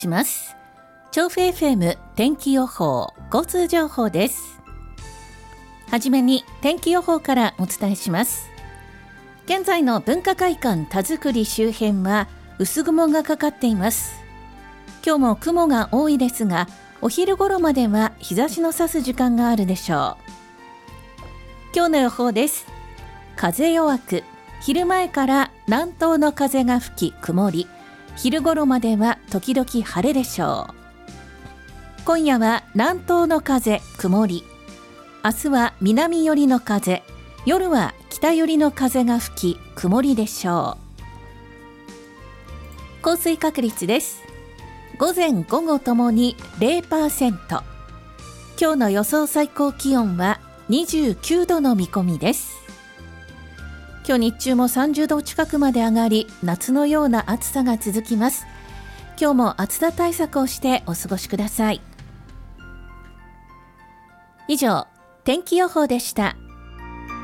します。調布 FM 天気予報交通情報です。はじめに天気予報からお伝えします。現在の文化会館田作周辺は薄雲がかかっています。今日も雲が多いですが、お昼頃までは日差しの差す時間があるでしょう。今日の予報です。風弱く、昼前から南東の風が吹き曇り、昼頃までは時々晴れでしょう。今夜は南東の風曇り、明日は南寄りの風、夜は北寄りの風が吹き曇りでしょう。降水確率です。午前午後ともに 0%。 今日の予想最高気温は29度の見込みです。今日日中も30度近くまで上がり、夏のような暑さが続きます。今日も暑さ対策をしてお過ごしください。以上、天気予報でした。